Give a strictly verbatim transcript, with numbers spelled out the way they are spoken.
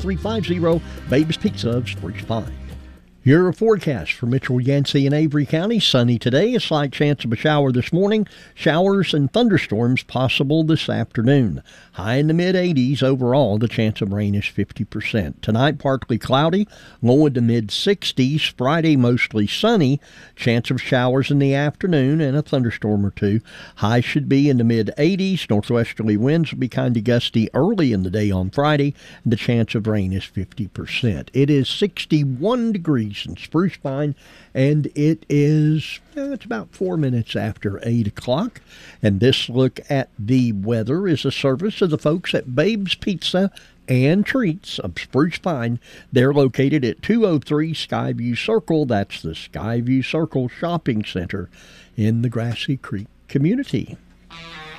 three five zero. Babe's Pizza of Spruce Pine. Your forecast for Mitchell, Yancey, and Avery County. Sunny today, a slight chance of a shower this morning. Showers and thunderstorms possible this afternoon. High in the mid eighties overall. The chance of rain is fifty percent. Tonight, partly cloudy, low in the mid sixties. Friday, mostly sunny. Chance of showers in the afternoon and a thunderstorm or two. High should be in the mid eighties. Northwesterly winds will be kind of gusty early in the day on Friday. And the chance of rain is fifty percent. It is sixty-one degrees in Spruce Pine, and it is uh, it's about four minutes after eight o'clock. And this look at the weather is a service of the folks at Babe's Pizza and Treats of Spruce Pine. They're located at two oh three Skyview Circle. That's the Skyview Circle Shopping Center in the Grassy Creek community.